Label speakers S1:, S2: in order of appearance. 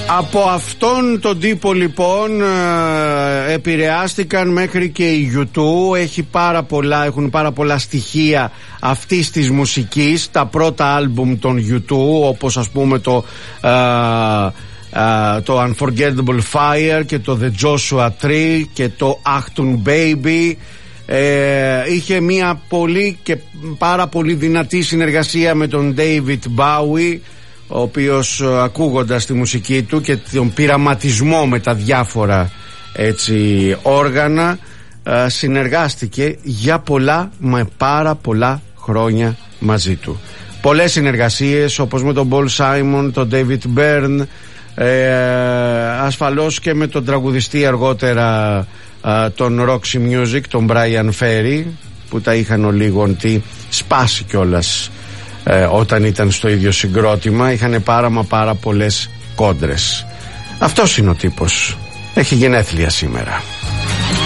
S1: Από αυτόν τον τύπο λοιπόν επηρεάστηκαν μέχρι και η U2. Έχουν πάρα πολλά στοιχεία αυτής της μουσικής. Τα πρώτα άλμπουμ των U2, όπως ας πούμε το Unforgettable Fire και το The Joshua Tree και το Achtung Baby. Είχε μια πολύ και πάρα πολύ δυνατή συνεργασία με τον David Bowie, ο οποίος ακούγοντας τη μουσική του και τον πειραματισμό με τα διάφορα όργανα συνεργάστηκε για πάρα πολλά χρόνια μαζί του. Πολλές συνεργασίες, όπως με τον Paul Simon, τον David Byrne, ασφαλώς και με τον τραγουδιστή αργότερα τον Roxy Music, τον Brian Ferry, που τα είχαν λίγον σπάσει κιόλας όταν ήταν στο ίδιο συγκρότημα. Είχαν πάρα πολλές κόντρες. Αυτός είναι ο τύπος. Έχει γενέθλια σήμερα.